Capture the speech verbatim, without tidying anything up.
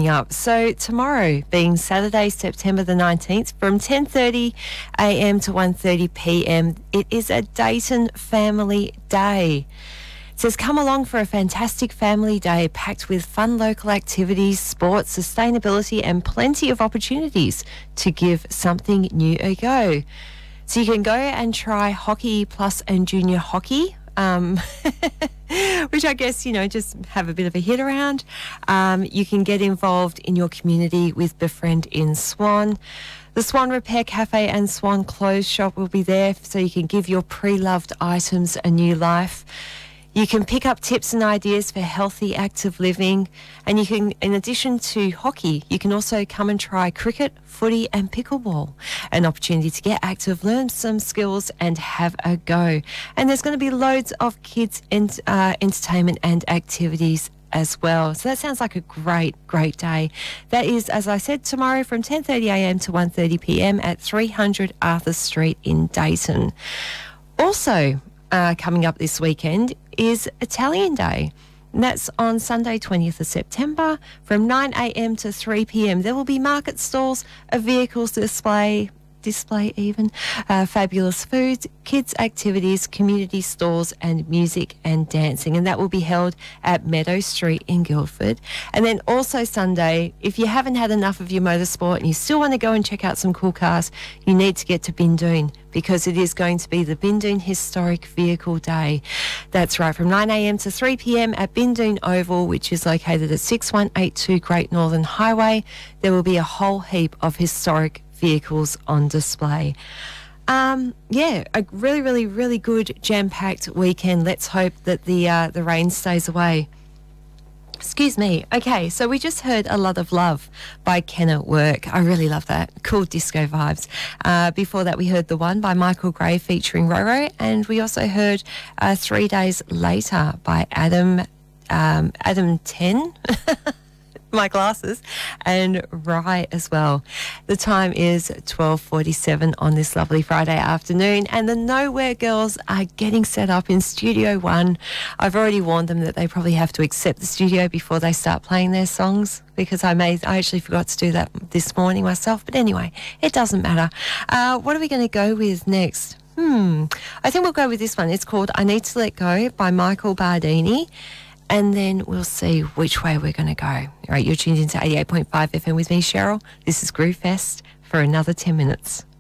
coming up. So tomorrow, being Saturday, September the nineteenth, from ten thirty a m to one thirty p m, it is a Dayton Family Day. It says, come along for a fantastic family day packed with fun local activities, sports, sustainability and plenty of opportunities to give something new a go. So you can go and try hockey plus and junior hockey, um, which I guess, you know, just have a bit of a hit around. Um, you can get involved in your community with Befriend in Swan. The Swan Repair Cafe and Swan Clothes Shop will be there so you can give your pre-loved items a new life. You can pick up tips and ideas for healthy, active living. And you can, in addition to hockey, you can also come and try cricket, footy and pickleball. An opportunity to get active, learn some skills and have a go. And there's going to be loads of kids' ent- uh, entertainment and activities as well. So that sounds like a great, great day. That is, as I said, tomorrow from ten thirty a m to one thirty p m at three hundred Arthur Street in Dayton. Also, uh, coming up this weekend is Italian Day. And that's on Sunday, twentieth of September, from nine a m to three p m. There will be market stalls, a vehicles display, display even, uh, fabulous foods, kids' activities, community stores and music and dancing. And that will be held at Meadow Street in Guildford. And then also Sunday, if you haven't had enough of your motorsport and you still want to go and check out some cool cars, you need to get to Bindoon, because it is going to be the Bindoon Historic Vehicle Day. That's right, from nine a m to three p m at Bindoon Oval, which is located at six one eight two Great Northern Highway. There will be a whole heap of historic vehicles on display. Um, yeah, a really, really, really good jam-packed weekend. Let's hope that the uh, the rain stays away. Excuse me. Okay, so we just heard A Lot of Love by Ken at Work. I really love that. Cool disco vibes. Uh, before that, we heard The One by Michael Gray featuring Roro, and we also heard uh, Three Days Later by Adam um, Adam ten. My glasses, and Rye as well. The time is twelve forty-seven on this lovely Friday afternoon, and the Nowhere Girls are getting set up in Studio One. I've already warned them that they probably have to accept the studio before they start playing their songs, because I made I actually forgot to do that this morning myself. But anyway, it doesn't matter. Uh, what are we going to go with next? Hmm, I think we'll go with this one. It's called I Need to Let Go by Michael Bardini. And then we'll see which way we're going to go. All right, you're tuned into eighty-eight point five F M with me, Cheryl. This is Groove Fest for another ten minutes.